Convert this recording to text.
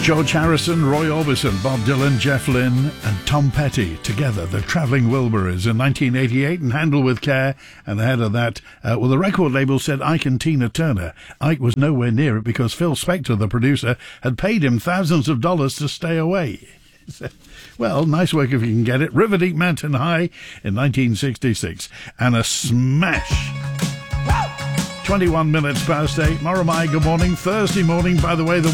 George Harrison, Roy Orbison, Bob Dylan, Jeff Lynne and Tom Petty together, the Travelling Wilburys in 1988 and Handle with Care. And ahead of that, the record label said Ike and Tina Turner. Ike was nowhere near it because Phil Spector, the producer, had paid him thousands of dollars to stay away. Well, nice work if you can get it. River Deep Mountain High in 1966. And a smash. 21 minutes past 8. Moramai, good morning. Thursday morning, by the way, the